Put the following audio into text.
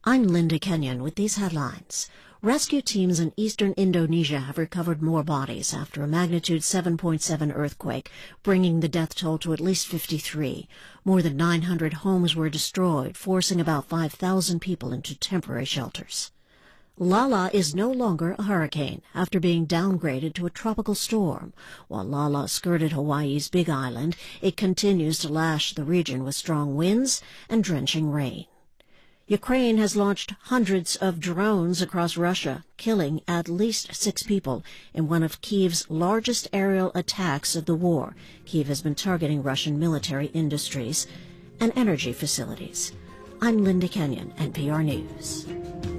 I'm Linda Kenyon with these headlines. Rescue teams in eastern Indonesia have recovered more bodies after a magnitude 7.7 earthquake, bringing the death toll to at least 53. More than 900 homes were destroyed, forcing about 5,000 people into temporary shelters. Lala is no longer a hurricane after being downgraded to a tropical storm. While Lala skirted Hawaii's Big Island, it continues to lash the region with strong winds and drenching rain. Ukraine has launched hundreds of drones across Russia, killing at least 6 people in one of Kyiv's largest aerial attacks of the war. Kyiv has been targeting Russian military industries and energy facilities. I'm Linda Kenyon, NPR News.